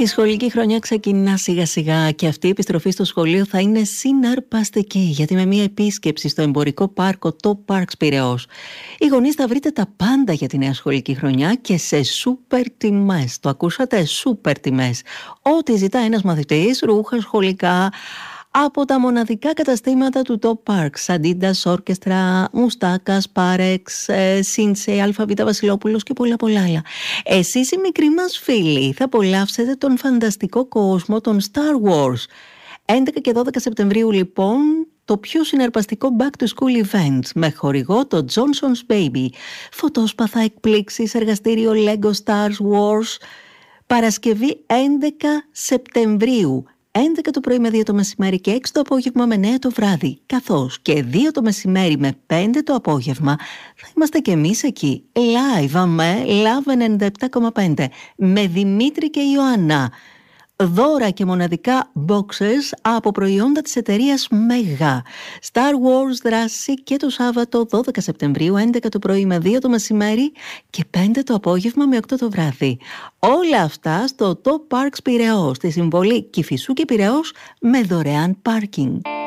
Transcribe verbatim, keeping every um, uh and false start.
Η σχολική χρονιά ξεκινά σιγά σιγά και αυτή η επιστροφή στο σχολείο θα είναι συναρπαστική, γιατί με μια επίσκεψη στο εμπορικό πάρκο Top Parks Πειραιώς οι γονείς θα βρείτε τα πάντα για τη νέα σχολική χρονιά και σε σούπερ τιμές. Το ακούσατε, σούπερ τιμές. Ό,τι ζητά ένας μαθητής, ρούχα σχολικά, από τα μοναδικά καταστήματα του Top Parks, Adidas, Orchestra, Mustaka, Parex, Sinsei, ΑΒ Βασιλόπουλος και πολλά πολλά άλλα. Εσείς οι μικροί μας φίλοι θα απολαύσετε τον φανταστικό κόσμο των Star Wars. έντεκα και δώδεκα Σεπτεμβρίου λοιπόν, το πιο συναρπαστικό Back to School event με χορηγό το Johnson's Baby. Φωτόσπαθα, εκπλήξεις, εργαστήριο Lego Star Wars. Παρασκευή έντεκα Σεπτεμβρίου. έντεκα το πρωί με δύο το μεσημέρι και έξι το απόγευμα με εννέα το βράδυ. Καθώς και δύο το μεσημέρι με πέντε το απόγευμα θα είμαστε και εμείς εκεί. Live, αμέ, Love ενενήντα επτά κόμμα πέντε με Δημήτρη και Ιωάννα. Δώρα και μοναδικά boxes από προϊόντα της εταιρείας Mega. Star Wars δράση και το Σάββατο δώδεκα Σεπτεμβρίου, έντεκα το πρωί με δύο το μεσημέρι και πέντε το απόγευμα με οκτώ το βράδυ. Όλα αυτά στο Top Parks Πειραιώς, στη συμβολή Κηφισού και Πειραιώς με δωρεάν πάρκινγκ.